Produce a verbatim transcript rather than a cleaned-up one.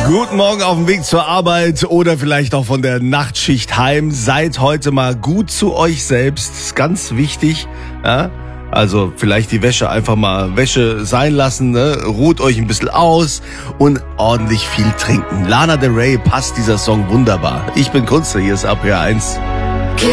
Guten Morgen auf dem Weg zur Arbeit oder vielleicht auch von der Nachtschicht heim. Seid heute mal gut zu euch selbst. Das ist ganz wichtig. Ja? Also vielleicht die Wäsche einfach mal Wäsche sein lassen. Ne? Ruht euch ein bisschen aus und ordentlich viel trinken. Lana Del Rey passt dieser Song wunderbar. Ich bin Kunze, hier ist A P eins.